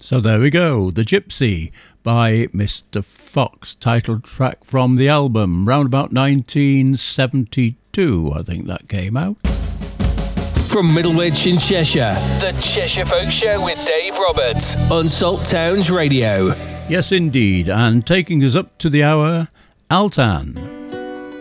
So there we go, The Gypsy by Mr. Fox, title track from the album, round about 1972, I think that came out. From Middlewich in Cheshire, The Cheshire Folk Show with Dave Roberts on Salt Towns Radio. Yes, indeed, and taking us up to the hour, Altan.